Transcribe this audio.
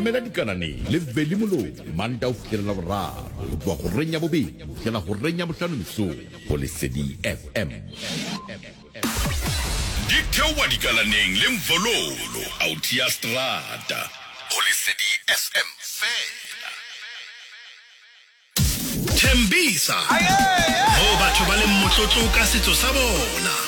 mamela dikanane le veli moloi manda o fitlhelela boraro go tloa go reng ya bobedi go fitlhela go reng ya botlhano mesong go Lesedi FM. Di theowa dikalaneng le Mvololo auti ya strata go Lesedi FM fela. Thembisa ho batho ba le motlotlo ka setso sa bona.